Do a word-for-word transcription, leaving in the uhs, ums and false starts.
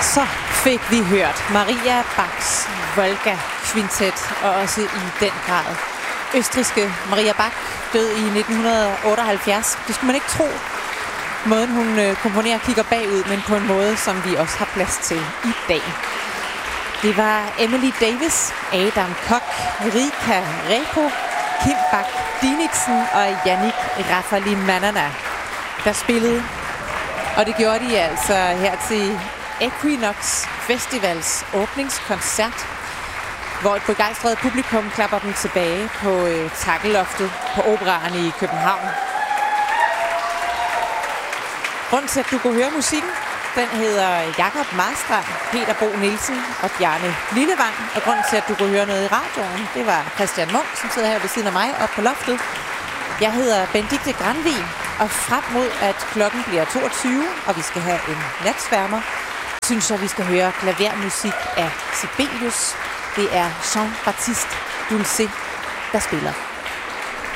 Så fik vi hørt Maria Bachs Volga-kvintet, og også i den grad østrigske Maria Bach, død i nitten otteoghalvfjerds. Det skulle man ikke tro. Måden hun øh, komponerer kigger bagud, men på en måde, som vi også har plads til i dag. Det var Emily Davis, Adam Koch, Rika Repo, Kim Bach-Dinixen og Yannick Rafali-Manana, der spillede. Og det gjorde de altså her til Equinox Festivals åbningskoncert, hvor et begejstret publikum klapper dem tilbage på øh, takkeloftet på Operaen i København. Grunden til, at du kunne høre musikken, den hedder Jakob Marstrand, Peter Bo Nielsen og Bjarne Lillevang. Og grunden til, at du kunne høre noget i radioen, det var Christian Munk, som sidder her ved siden af mig oppe på loftet. Jeg hedder Benedikte Granvig, og frem mod, at klokken bliver toogtyve, og vi skal have en natsværmer, synes jeg, vi skal høre klavermusik af Sibelius. Det er Jean-Baptiste Dulce, der spiller.